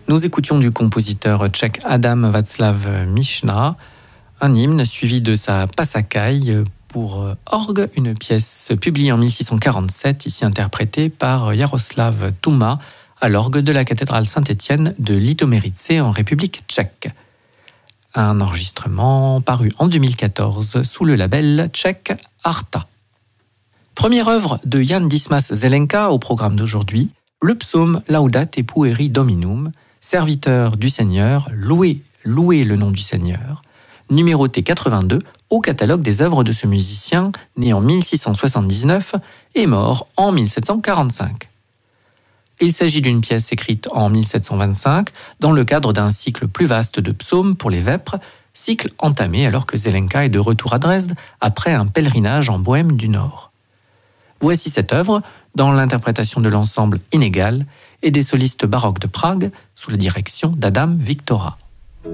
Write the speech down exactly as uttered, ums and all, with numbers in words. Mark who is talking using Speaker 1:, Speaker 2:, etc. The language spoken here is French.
Speaker 1: Nous écoutions du compositeur tchèque Adam Václav Michna, un hymne suivi de sa Passacaille pour orgue, une pièce publiée en mille six cent quarante-sept, ici interprétée par Jaroslav Touma à l'orgue de la cathédrale Saint-Étienne de Litoměřice en République tchèque. Un enregistrement paru en deux mille quatorze sous le label tchèque Arta. Première œuvre de Jan Dismas Zelenka au programme d'aujourd'hui, le psaume Laudate Pueri Dominum, serviteur du Seigneur, louez, louez le nom du Seigneur, numéroté quatre-vingt-deux au catalogue des œuvres de ce musicien, né en mille six cent soixante-dix-neuf et mort en mille sept cent quarante-cinq. Il s'agit d'une pièce écrite en mille sept cent vingt-cinq dans le cadre d'un cycle plus vaste de psaumes pour les vêpres, cycle entamé alors que Zelenka est de retour à Dresde après un pèlerinage en Bohême du Nord. Voici cette œuvre dans l'interprétation de l'ensemble Inégal et des solistes baroques de Prague sous la direction d'Adam Viktora.